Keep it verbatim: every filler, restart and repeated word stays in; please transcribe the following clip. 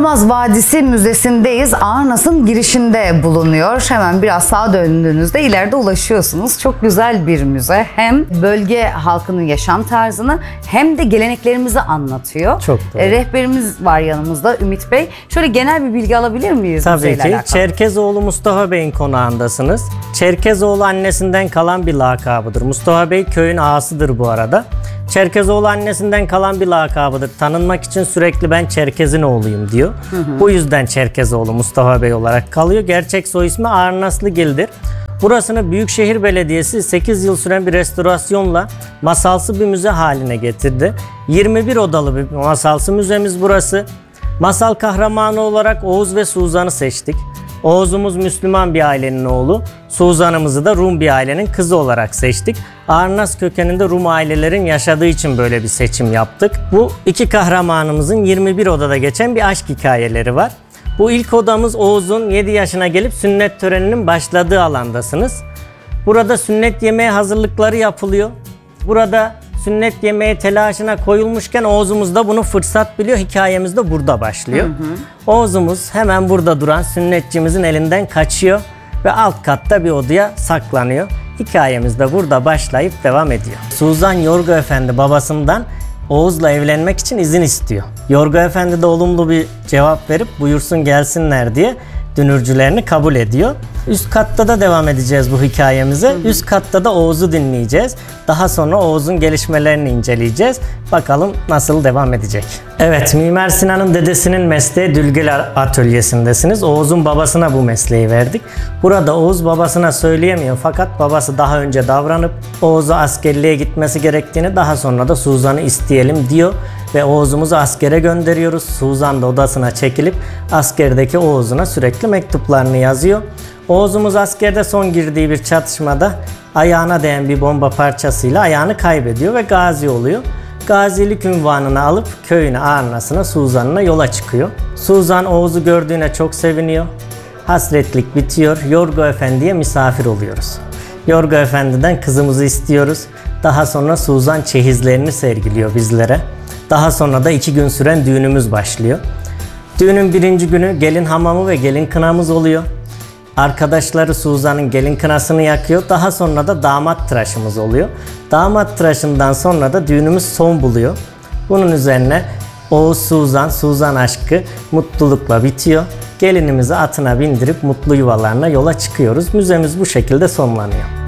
Alamaz Vadisi Müzesi'ndeyiz. Arnas'ın girişinde bulunuyor. Hemen biraz sağa döndüğünüzde ileride ulaşıyorsunuz. Çok güzel bir müze. Hem bölge halkının yaşam tarzını hem de geleneklerimizi anlatıyor. Çok doğru. E, rehberimiz var yanımızda, Ümit Bey. Şöyle genel bir bilgi alabilir miyiz? Tabii ki. Alakalı? Çerkezoğlu Mustafa Bey'in konağındasınız. Çerkezoğlu annesinden kalan bir lakabıdır. Mustafa Bey köyün ağasıdır bu arada. Çerkezoğlu annesinden kalan bir lakabıdır. Tanınmak için sürekli ben Çerkez'in oğluyum diyor. Hı hı. Bu yüzden Çerkezoğlu Mustafa Bey olarak kalıyor. Gerçek soy ismi Arnaslıgil'dir. Burasını Büyükşehir Belediyesi sekiz yıl süren bir restorasyonla masalsı bir müze haline getirdi. yirmi bir odalı bir masalsı müzemiz burası. Masal kahramanı olarak Oğuz ve Suzan'ı seçtik. Oğuz'umuz Müslüman bir ailenin oğlu, Suzan'ımızı da Rum bir ailenin kızı olarak seçtik. Arnas kökeninde Rum ailelerin yaşadığı için böyle bir seçim yaptık. Bu iki kahramanımızın yirmi bir odada geçen bir aşk hikayeleri var. Bu ilk odamız Oğuz'un yedi yaşına gelip sünnet töreninin başladığı alandasınız. Burada sünnet yemeği hazırlıkları yapılıyor. Burada sünnet yemeği telaşına koyulmuşken Oğuz'umuz da bunu fırsat biliyor. Hikayemiz de burada başlıyor. Hı hı. Oğuz'umuz hemen burada duran sünnetçimizin elinden kaçıyor ve alt katta bir odaya saklanıyor. Hikayemiz de burada başlayıp devam ediyor. Suzan Yorgo Efendi babasından Oğuz'la evlenmek için izin istiyor. Yorgo Efendi de olumlu bir cevap verip buyursun gelsinler diye dünürcülerini kabul ediyor. Üst katta da devam edeceğiz bu hikayemize. Hı hı. Üst katta da Oğuz'u dinleyeceğiz. Daha sonra Oğuz'un gelişmelerini inceleyeceğiz. Bakalım nasıl devam edecek. Evet, Mimar Sinan'ın dedesinin mesleği Dülgül Atölyesi'ndesiniz. Oğuz'un babasına bu mesleği verdik. Burada Oğuz babasına söyleyemiyor fakat babası daha önce davranıp Oğuz'a askerliğe gitmesi gerektiğini, daha sonra da Suzan'ı isteyelim diyor. Ve Oğuz'umuzu askere gönderiyoruz. Suzan da odasına çekilip askerdeki Oğuz'una sürekli mektuplarını yazıyor. Oğuz'umuz askerde son girdiği bir çatışmada ayağına değen bir bomba parçasıyla ayağını kaybediyor ve gazi oluyor. Gazilik unvanını alıp köyüne, Arnas'ına, Suzan'ına yola çıkıyor. Suzan Oğuz'u gördüğüne çok seviniyor. Hasretlik bitiyor. Yorgo Efendi'ye misafir oluyoruz. Yorgo Efendi'den kızımızı istiyoruz. Daha sonra Suzan çeyizlerini sergiliyor bizlere. Daha sonra da iki gün süren düğünümüz başlıyor. Düğünün birinci günü gelin hamamı ve gelin kınamız oluyor. Arkadaşları Suzan'ın gelin kınasını yakıyor. Daha sonra da damat tıraşımız oluyor. Damat tıraşından sonra da düğünümüz son buluyor. Bunun üzerine Oğuz Suzan, Suzan aşkı mutlulukla bitiyor. Gelinimizi atına bindirip mutlu yuvalarına yola çıkıyoruz. Müzemiz bu şekilde sonlanıyor.